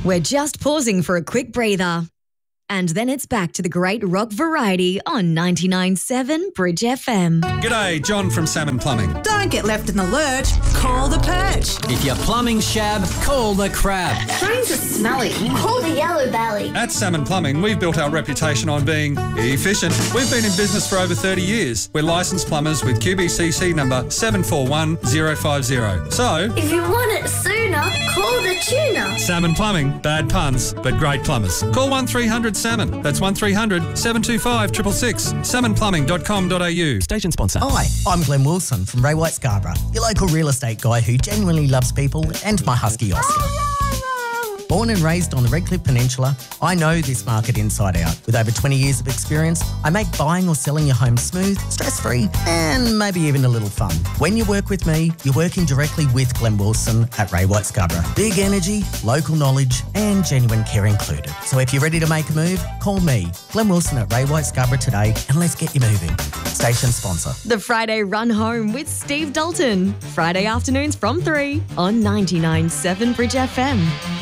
We're just pausing for a quick breather. And then it's back to the great rock variety on 99.7 Bridge FM. G'day, John from Salmon Plumbing. Don't get left in the lurch. Call the Perch. If you're plumbing shab, call the Crab. Drains are smelly. Call the Yellow Belly. At Salmon Plumbing, we've built our reputation on being efficient. We've been in business for over 30 years. We're licensed plumbers with QBCC number 741050. So, If you want it sooner, call the tuner. Salmon Plumbing, bad puns, but great plumbers. Call 1300 Salmon. That's 1300 725 666. salmonplumbing.com.au. Station sponsor. Hi, I'm Glenn Wilson from Ray White Scarborough, your local real estate guy who genuinely loves people and my husky Oscar. Born and raised on the Redcliffe Peninsula, I know this market inside out. With over 20 years of experience, I make buying or selling your home smooth, stress-free, and maybe even a little fun. When you work with me, you're working directly with Glenn Wilson at Ray White Scarborough. Big energy, local knowledge, and genuine care included. So if you're ready to make a move, call me, Glenn Wilson at Ray White Scarborough today, and let's get you moving. Station sponsor. The Friday Run Home with Steve Dalton. Friday afternoons from 3 on 99.7 Bridge FM.